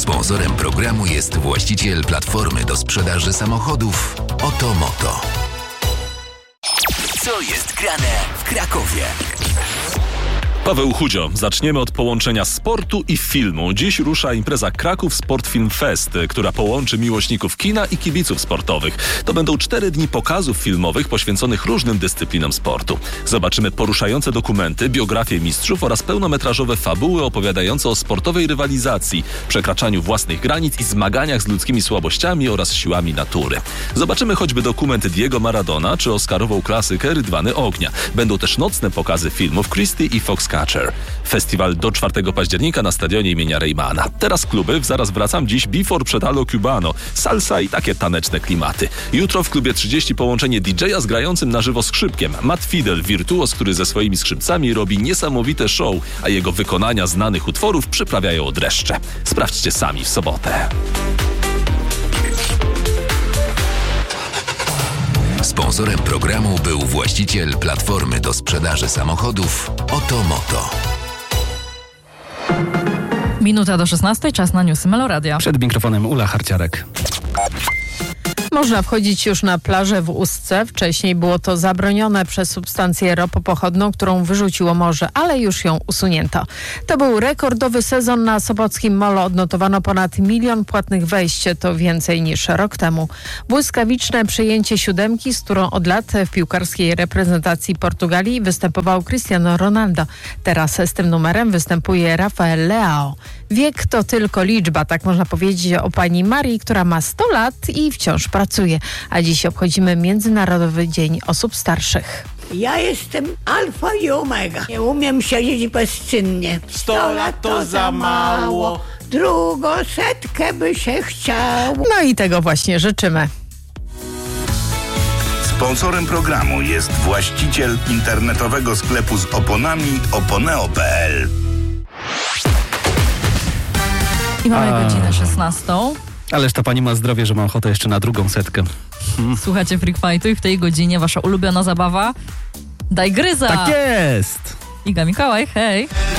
Sponsorem programu jest właściciel platformy do sprzedaży samochodów Otomoto. Co jest grane w Krakowie? Paweł Chudzio. Zaczniemy od połączenia sportu i filmu. Dziś rusza impreza Kraków Sport Film Fest, która połączy miłośników kina i kibiców sportowych. To będą 4 dni pokazów filmowych poświęconych różnym dyscyplinom sportu. Zobaczymy poruszające dokumenty, biografie mistrzów oraz pełnometrażowe fabuły opowiadające o sportowej rywalizacji, przekraczaniu własnych granic i zmaganiach z ludzkimi słabościami oraz siłami natury. Zobaczymy choćby dokument Diego Maradona czy oscarową klasykę Rydwany Ognia. Będą też nocne pokazy filmów Christie i Foxcatcher. Festiwal do 4 października na stadionie imienia Reymana. Teraz kluby, zaraz wracam, dziś Before przed Halo Cubano, salsa i takie taneczne klimaty. Jutro w klubie 30 połączenie DJ-a z grającym na żywo skrzypkiem. Matt Fidel, wirtuoz, który ze swoimi skrzypcami robi niesamowite show, a jego wykonania znanych utworów przyprawiają dreszcze. Sprawdźcie sami w sobotę. Sponsorem programu był właściciel platformy do sprzedaży samochodów Otomoto. Minuta do 16, czas na newsy Meloradia. Przed mikrofonem Ula Harciarek. Można wchodzić już na plażę w Ustce. Wcześniej było to zabronione przez substancję ropopochodną, którą wyrzuciło morze, ale już ją usunięto. To był rekordowy sezon na Sopockim Molo. Odnotowano ponad 1 milion płatnych wejść. To więcej niż rok temu. Błyskawiczne przejęcie 7, z którą od lat w piłkarskiej reprezentacji Portugalii występował Cristiano Ronaldo. Teraz z tym numerem występuje Rafael Leao. Wiek to tylko liczba, tak można powiedzieć o pani Marii, która ma 100 lat i wciąż pracuje. A dziś obchodzimy Międzynarodowy Dzień Osób Starszych. Ja jestem alfa i omega. Nie umiem siedzieć bezczynnie. 100 lat to za mało. Drugą 100 by się chciało. No i tego właśnie życzymy. Sponsorem programu jest właściciel internetowego sklepu z oponami oponeo.pl. I mamy godzinę 16. Ależ ta pani ma zdrowie, że ma ochotę jeszcze na drugą 100. Słuchacie Freak Fightu i w tej godzinie wasza ulubiona zabawa Daj Gryza. Tak jest! Iga Mikołaj, hej!